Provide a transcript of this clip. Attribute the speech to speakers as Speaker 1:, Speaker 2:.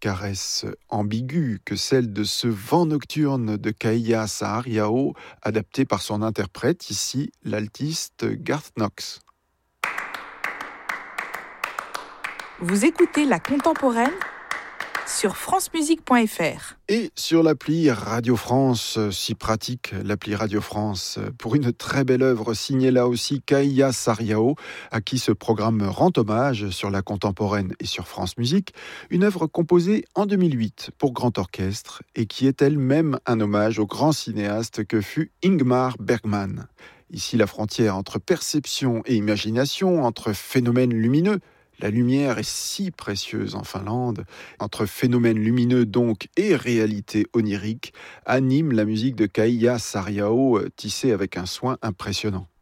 Speaker 1: caresse ambiguë que celle de ce vent nocturne de Kaija Saariaho, adapté par son interprète, ici l'altiste Garth Knox.
Speaker 2: Vous écoutez La Contemporaine sur francemusique.fr.
Speaker 1: Et sur l'appli Radio France, si pratique, l'appli Radio France, pour une très belle œuvre signée là aussi Kaija Saariaho, à qui ce programme rend hommage sur La Contemporaine et sur France Musique, une œuvre composée en 2008 pour grand orchestre et qui est elle-même un hommage au grand cinéaste que fut Ingmar Bergman. Ici la frontière entre perception et imagination, entre phénomènes lumineux, la lumière est si précieuse en Finlande, entre phénomènes lumineux donc et réalité onirique, anime la musique de Kaija Saariaho, tissée avec un soin impressionnant.